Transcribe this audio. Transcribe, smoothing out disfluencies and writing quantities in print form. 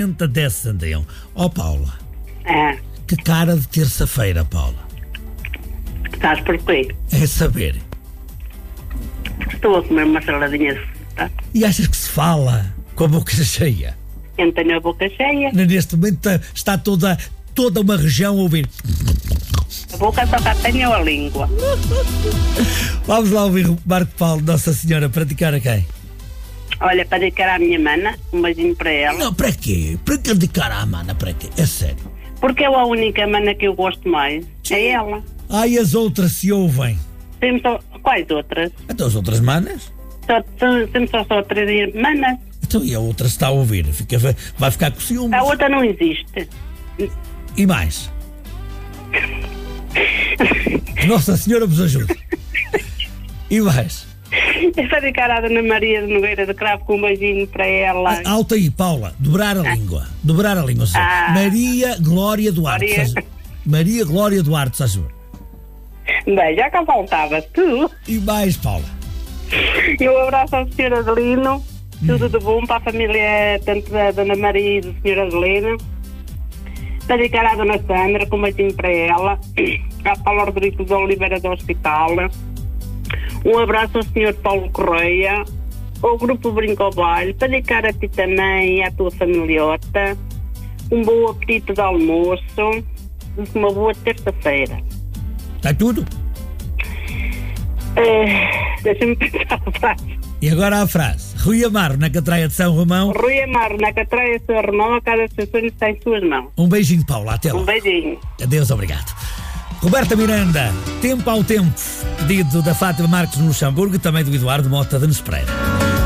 1061. Ó Paula, Ah, que cara de terça-feira, Paula. estás por quê? É saber. Estou a comer uma saladinha de fruta. E achas que se fala com a boca cheia? Eu tenho a boca cheia. Neste momento está toda uma região a ouvir. A boca só cá tenho a língua. Vamos lá ouvir o Marco Paulo, Nossa Senhora, praticar a quem? Olha, para dedicar à minha mana, um beijinho para ela. Não, para quê? Para que dedicar à mana? Para quê? É sério. Porque é a única mana que eu gosto mais. É ela. E as outras se ouvem? Temos só... Quais outras? Então as outras manas? Temos só 3 manas. Então e a outra se está a ouvir? Vai ficar com ciúmes. A outra não existe. E mais? Que Nossa Senhora vos ajude. E mais? É para dedicar à Dona Maria de Nogueira de Cravo com um beijinho para ela. Alta aí, Paula. Dobrar a língua. Dobrar a língua. Maria Glória Duarte. Maria Glória Duarte, se ajudar. Bem, já cá faltava tu. E mais, Paula? E um abraço ao Sr. Adelino. Tudo de bom para a família, tanto da Dona Maria e do Sr. Adelino. Para dedicar à Dona Sandra, com um beijinho para ela. À Paula Rodrigues de Oliveira do Hospital. Um abraço ao Sr. Paulo Correia. Ao Grupo Brinco ao Baile. Para dedicar a ti também e à tua familiota. Um bom apetite de almoço. E uma boa terça-feira. Está tudo? Deixa-me pensar a frase. E agora a frase. Rui Amaro, na Catraia de São Romão. Rui Amaro, na Catraia de São Romão, a cada sessão está em suas mãos. Um beijinho, Paula. Até lá. Um beijinho. Adeus, obrigado. Roberta Miranda, Tempo ao Tempo, pedido da Fátima Marques no Luxemburgo e também do Eduardo Mota de Nespreira.